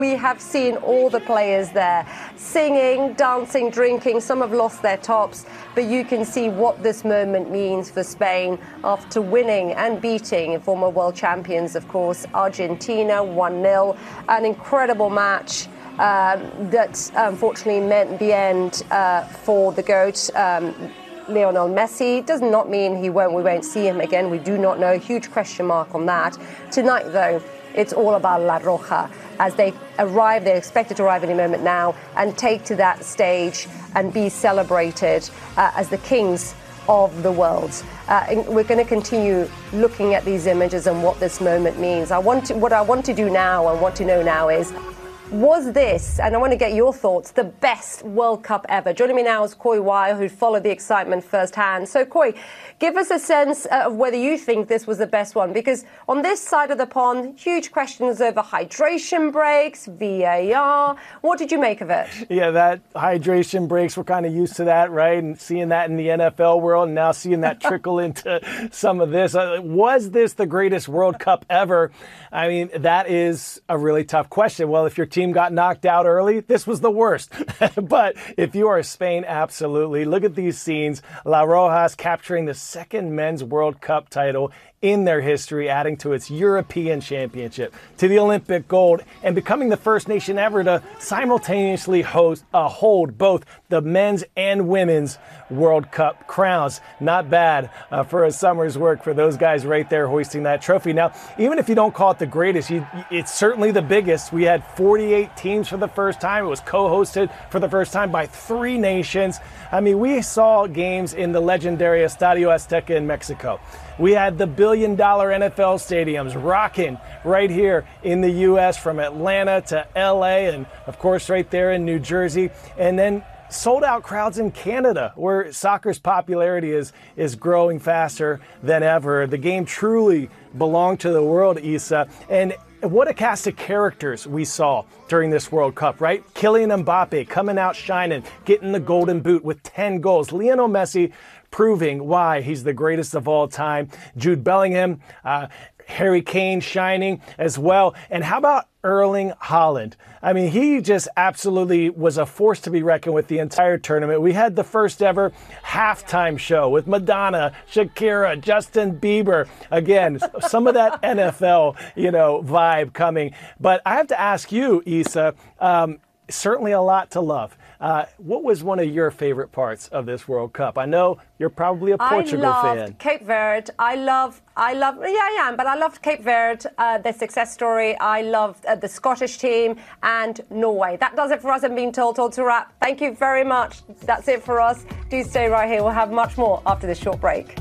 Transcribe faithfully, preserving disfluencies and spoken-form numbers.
We have seen all the players there singing, dancing, drinking. Some have lost their tops, but you can see what this moment means for Spain after winning and beating former world champions, of course, Argentina one nil. An incredible match um, that unfortunately meant the end uh, for the GOAT. Um, Lionel Messi. Does not mean he won't, we won't see him again. We do not know. Huge question mark on that. Tonight, though, it's all about La Roja. As they arrive, they're expected to arrive any moment now and take to that stage and be celebrated uh, as the kings of the world. Uh, we're going to continue looking at these images and what this moment means. I want to, what I want to do now and want to know now is, was this, and I want to get your thoughts, the best World Cup ever? Joining me now is Coy Wire, who followed the excitement firsthand. So, Coy, give us a sense of whether you think this was the best one, because on this side of the pond, huge questions over hydration breaks, V A R. What did you make of it? Yeah, that hydration breaks, we're kind of used to that, right? And seeing that in the N F L world, and now seeing that trickle into some of this. Uh, was this the greatest World Cup ever? I mean, that is a really tough question. Well, if your team got knocked out early, this was the worst. But if you are Spain, absolutely. Look at these scenes. La Roja's capturing the second men's World Cup title in their history, adding to its European championship, to the Olympic gold, and becoming the first nation ever to simultaneously host, uh, hold both the men's and women's World Cup crowns. Not bad uh, for a summer's work for those guys right there hoisting that trophy. Now, even if you don't call it the greatest, you, it's certainly the biggest. We had forty-eight teams for the first time. It was co-hosted for the first time by three nations. I mean, we saw games in the legendary Estadio Azteca in Mexico. We had the billion dollar N F L stadiums rocking right here in the U S from Atlanta to L A and, of course, right there in New Jersey. And then sold out crowds in Canada, where soccer's popularity is, is growing faster than ever. The game truly belonged to the world, Isa. And what a cast of characters we saw during this World Cup, right? Kylian Mbappe coming out shining, getting the golden boot with ten goals. Lionel Messi proving why he's the greatest of all time. Jude Bellingham, uh, Harry Kane shining as well. And how about Erling Haaland? I mean, he just absolutely was a force to be reckoned with the entire tournament. We had the first ever halftime show with Madonna, Shakira, Justin Bieber. Again, some of that N F L, you know, vibe coming. But I have to ask you, Isa, um, certainly a lot to love. Uh, what was one of your favorite parts of this World Cup? I know you're probably a Portugal I loved fan. Cape Verde. I love, I love, yeah, I am, but I loved Cape Verde, uh, their success story. I loved uh, the Scottish team and Norway. That does it for us. I'm being told, told to wrap. Thank you very much. That's it for us. Do stay right here. We'll have much more after this short break.